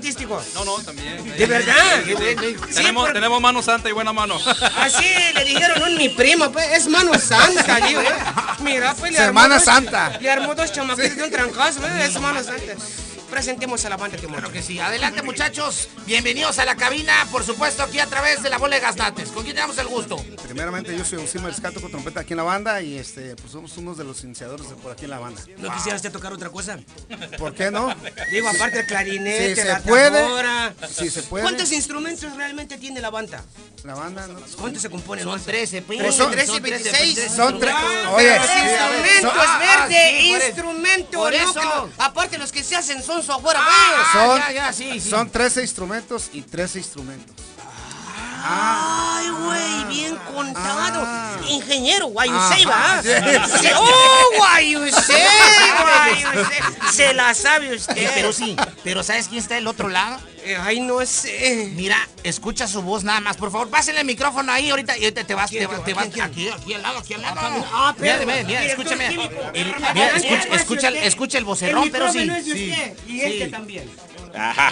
artístico? No, también. ¿De verdad? Tenemos mano santa y buena mano. Así le dijeron a mi prima, pues, es mano santa, digo, Mira, pues Semana Santa. Le armó dos chamaquitos de un trancazo, es mano santa. Presentemos a la banda, Timón. Claro que sí. Adelante, muchachos. Bienvenidos a la cabina, por supuesto, aquí a través de la bola de Gaznates. ¿Con quién tenemos el gusto? Primeramente, yo soy Osima Escato con trompeta aquí en la banda y pues somos unos de los iniciadores de por aquí en la banda. ¿No quisieras te tocar otra cosa? ¿Por qué no? Digo, aparte del clarinete, Sí, se la puede. tambora. Sí, se puede. ¿Cuántos instrumentos realmente tiene la banda? La banda, ¿no? ¿Cuántos se componen? Son 13, pues. 13, 26. Son tres. Oye, Oye, instrumentos, verde, sí, instrumento, por no, eso. que aparte los que se hacen son su afuera, sí. son 13 instrumentos y 13 instrumentos. Ay, güey, bien contado. Ingeniero, Guayusei, Ajá. ¿va? Sí. ¡Oh, Guayusei! Se la sabe usted. Pero ¿sabes quién está del otro lado? Ay, no sé. Mira, escucha su voz nada más, por favor, pásenle el micrófono ahí, ahorita te vas, ¿Quién? aquí al lado. Pero, Mira, escúchame. Mira, Escucha el vocerrón, pero sí. No es de usted, y este también. Ajá.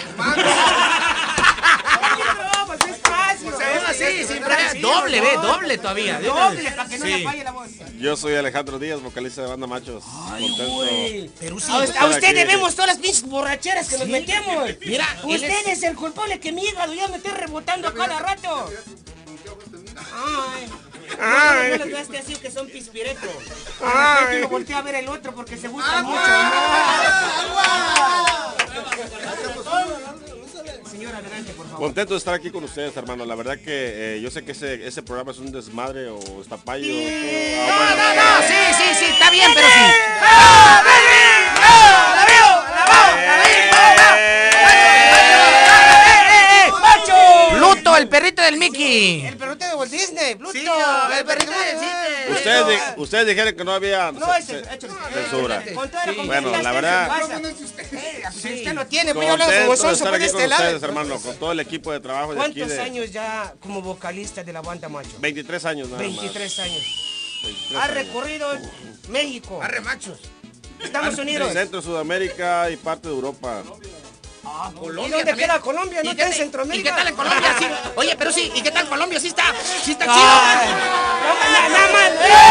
No, pues es fácil. Doble todavía. Doble, para que no le falle la voz. Yo soy Alejandro Díaz, vocalista de Banda Machos. Contento. Pero sí. A usted debemos todas las pinches borracheras que nos metemos. Mira, usted es el culpable que mi hígado ya me esté rebotando a cada rato. Ay. No les gaste así que son pispiretos. Ay. No voltea a ver el otro porque se gusta mucho. Señor, adelante, por favor. Contento de estar aquí con ustedes, hermano. La verdad que yo sé que ese programa es un desmadre o está payo. No, sí, está bien, pero sí. Pluto, el perrito del Mickey. El perrito de Walt Disney, Pluto. Sí, el perrito de Disney. Ustedes dijeron que no había censura. Bueno, la verdad, Si usted lo tiene, voy a hablar como contento de sonso estar por aquí este con lado. ustedes, hermano, con todo el equipo de trabajo de aquí. ¿Cuántos años ya como vocalista de la banda Macho? 23 años nada más. 23 años. 23 Ha años. recorrido México, Arre machos. Estados Unidos. Centro, Sudamérica y parte de Europa. ¿Y dónde queda Colombia? ¿No está en Centroamérica? ¿Y qué tal en Colombia? Sí. Oye, pero sí, ¿y qué tal Colombia? Sí está chido. Nada más.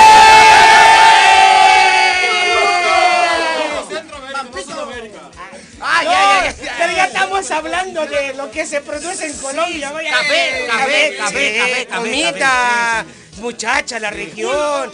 Pero ya estamos hablando de lo que se produce en Colombia. Café, comida, muchacha, la región.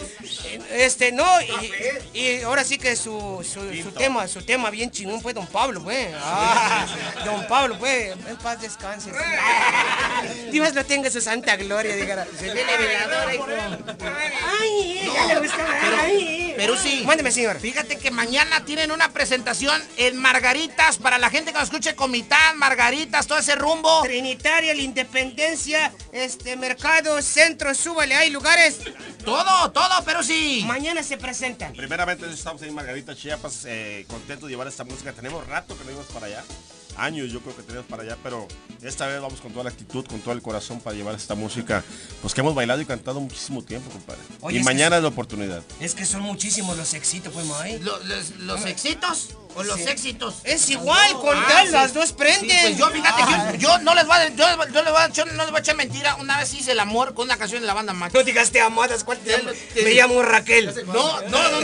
Y ahora sí que su tema bien chingón fue Don Pablo, pues. Don Pablo, pues, en paz descanse. Dios lo tenga su santa gloria, dígala. Se viene veladora, hijo. Ay, ya le gustaba. Pero sí. Mándeme, señor. Fíjate que mañana tienen una presentación en Margaritas para la gente que nos escuche Comitán, Margaritas, todo ese rumbo. Trinitaria, la Independencia, Mercado, Centro, súbale, hay lugares. Todo, pero sí. Mañana se presentan. Primeramente estamos en Margarita, Chiapas, contentos de llevar esta música. Tenemos rato que no íbamos para allá. Años yo creo que tenemos para allá, pero esta vez vamos con toda la actitud, con todo el corazón para llevar esta música, pues que hemos bailado y cantado muchísimo tiempo, compadre. Oye, y mañana es la oportunidad. Es que son muchísimos los éxitos, pues, May. ¿Los éxitos o los Sí. éxitos? Es igual, con tal, las dos prenden. Sí, pues yo, fíjate, yo no les voy a echar mentira. Una vez hice el amor con una canción de la banda Macho. No digas te amadas, ¿cuál te llamo? Me llamo Raquel. No.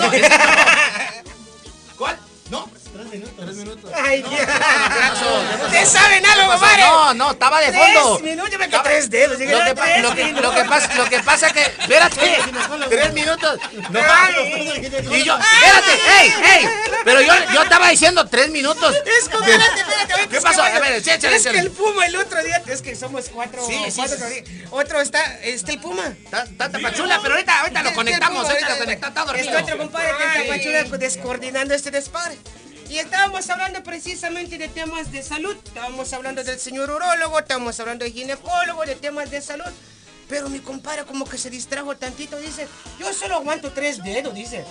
¿Cuál? No. 3 minutos. Ay, Dios. ¿Ustedes saben algo, compadre? No, estaba de fondo. 3 minutos, yo me quedé 3 dedos. Lo que pasa que, espérate, 3 minutos. No, y yo, espérate, ey, pero yo estaba diciendo 3 minutos. Es como, espérate. ¿Qué pasó? A ver, échale. Es que el Puma el otro día, es que somos 4. Sí. Otro está el Puma. Está Tapachula, pero ahorita lo conectamos, está dormido. Está otro compadre que Tapachula descoordinando este despadre. Y estábamos hablando precisamente de temas de salud. Estábamos hablando del señor urólogo, estábamos hablando de ginecólogo, de temas de salud. Pero mi compadre como que se distrajo tantito, dice, yo solo aguanto 3 dedos, dice.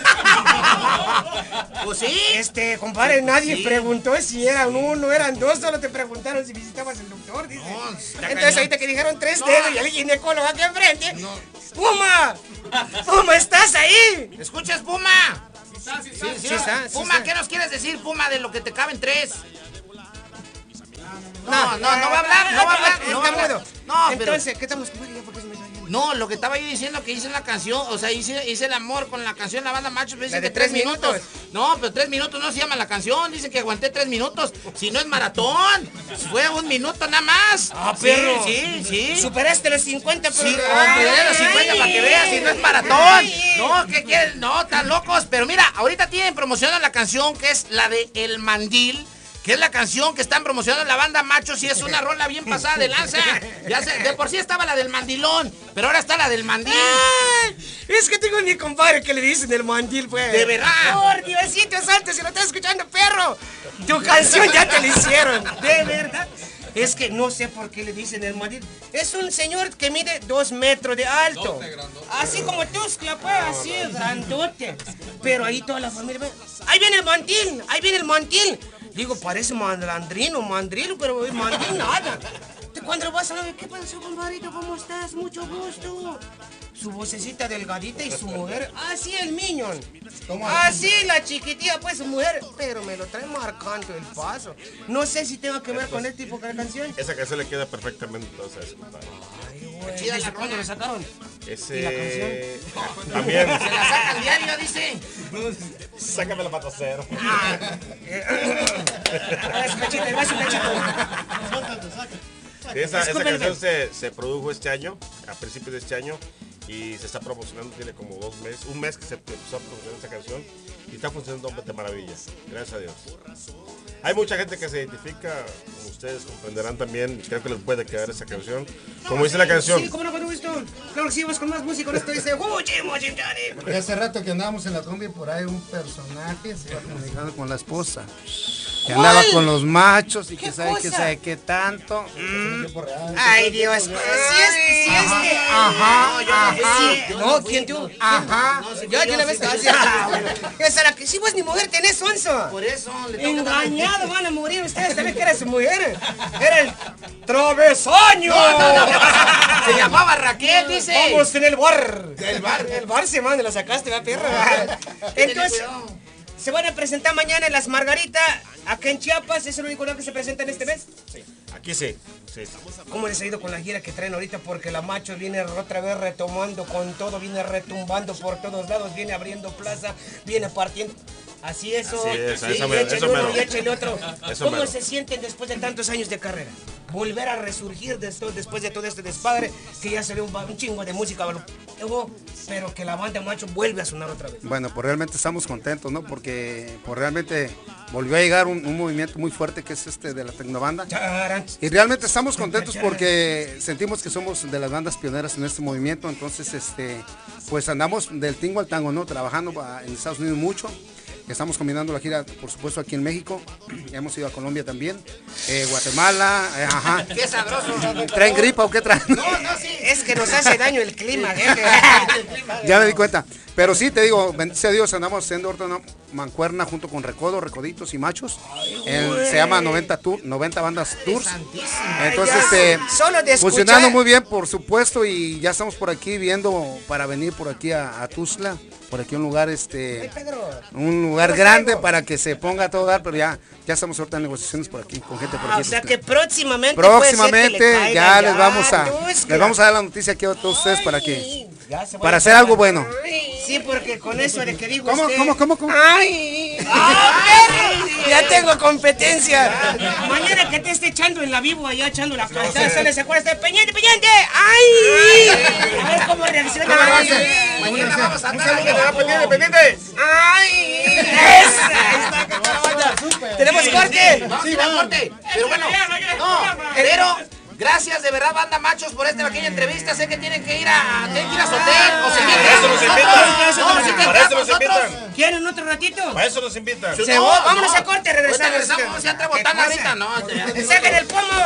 Pues sí. Compadre, nadie preguntó si eran 1, eran 2, solo te preguntaron si visitabas al doctor, dice. No, entonces ahorita que dijeron 3 dedos y el ginecólogo aquí enfrente. No. ¡Puma, estás ahí! ¿Escuchas, Puma? Sí está. Puma, ¿qué nos quieres decir, Puma, de lo que te caben 3? No va a hablar. Está mudo. No, pero... Entonces, ¿qué estamos con María? ¿Por qué se me está yendo? No, lo que estaba yo diciendo que hice la canción, o sea, hice el amor con la canción La Banda Machos, dicen de que 3 3 minutos. No, pero 3 minutos no se llama la canción, dicen que aguanté 3 minutos, si no es maratón, fue 1 minuto nada más. Ah, perro. Sí. Superaste los 50, pero... Sí, superé los 50 para que veas, si no es maratón. No, ¿qué quieren? No, están locos, pero mira, ahorita tienen promocionando la canción que es la de El Mandil, que es la canción que están promocionando la Banda Machos y es una rola bien pasada de lanza. Ya sé, de por sí estaba la del mandilón, pero ahora está la del mandil. Es que tengo mi compadre que le dicen el mandil, pues. De verdad. Por Diosito santo, si lo estás escuchando, perro. Tu canción ya te la hicieron. De verdad. Es que no sé por qué le dicen el mandil. Es un señor que mide 2 metros de alto. Así como Tuscla, pues, así, grandote. Pero ahí toda la familia ve. Ahí viene el mandil. Digo, parece mandrilo, pero el mandil nada. Cuando vas a ver, ¿qué pasó, compadrito? ¿Cómo estás? Mucho gusto. Su vocecita delgadita y su mujer, así el Minion. Así la chiquitilla, pues su mujer, pero me lo trae marcando el paso. No sé si tengo que ver con este tipo de canción. Esa canción le queda perfectamente entonces, compadre. Ay, güey, ¿desde cuándo lo sacaron? Ese... ¿Y la canción? También. Se la saca al diario, dice. Sácame la pata cero. Esa canción se produjo este año, a principios de este año, y se está promocionando, tiene como 2 meses, 1 mes que se empezó a promocionar esa canción y está funcionando de maravilla, gracias a Dios. Hay mucha gente que se identifica, como ustedes comprenderán también, creo que les puede quedar esa canción. Como dice la canción. Sí, ¿cómo no, con gusto? Claro que sí, vamos con más música, esto dice... Porque hace rato que andábamos en la combi y por ahí un personaje se iba comunicando con la esposa. Que andaba con los machos y que sabe qué tanto. Ay, Dios. Sí, Ajá. No, ¿quién tú? Ajá. Yo de una vez te decía. Esa la que si vos ni mujer tenés, onzo. Por eso le toca Engañado van a morir ustedes. También que era su mujer. Era el travesaño. Se llamaba Raquel, dice. Vamos en el bar. El bar. El bar se manda, la sacaste, va, perra. Entonces, se van a presentar mañana en Las Margaritas, acá en Chiapas. ¿Es el único lugar que se presenta en este mes? Sí. Aquí sí. ¿Cómo les ha ido con la gira que traen ahorita? Porque la Macho viene otra vez retomando con todo, viene retumbando por todos lados, viene abriendo plaza, viene partiendo. Así eso, y échale otro. ¿Cómo se sienten después de tantos años de carrera? Volver a resurgir después de todo este despadre, que ya salió un chingo de música, pero que la Banda Macho vuelve a sonar otra vez. Bueno, pues realmente estamos contentos, ¿no? Porque pues realmente volvió a llegar un movimiento muy fuerte que es este de la Tecnobanda. Y realmente estamos contentos porque sentimos que somos de las bandas pioneras en este movimiento. Entonces, pues andamos del tingo al tango, ¿no? Trabajando en Estados Unidos mucho. Estamos combinando la gira, por supuesto, aquí en México. Hemos ido a Colombia también. Sea ajá. Qué sabroso. ¿Traen gripa o qué traen? No, sí. Es que nos hace daño el clima, gente. Ya me di cuenta. Pero sí, te digo, bendice a Dios, andamos haciendo ahorita una mancuerna junto con Recodo, Recoditos y Machos. Se llama 90 Bandas Tours. Entonces, solo de funcionando muy bien, por supuesto, y ya estamos por aquí viendo para venir por aquí a Tuzla. Por aquí un lugar, grande para que se ponga a todo dar, pero ya estamos ahorita en negociaciones por aquí, con gente por aquí. O sea que próximamente ya les vamos a dar la noticia aquí a todos ustedes para hacer algo bueno. Sí, porque con eso de que digo ¿Cómo? ¡Ay! ¡Perro! Ya tengo competencia. Mañana que te esté echando en la vivo allá, echando la cantada, ¿se acuerda? ¡Peñente! ¡Ay! A ver cómo reacciona. Mañana vamos a andar. ¡Pendiente! ¡Ay! ¡Esa! ¿Tenemos corte? Sí, corte. Pero bueno, pero gracias de verdad, Banda Machos, por esta pequeña entrevista. Sé que tienen que ir a su hotel o se Para eso nos invitan. ¿Quieren otro ratito? Para eso nos invitan. Vámonos a corte, regresamos. Vamos a entrar botana ahorita, ¿no? ¡Saquen el pomo!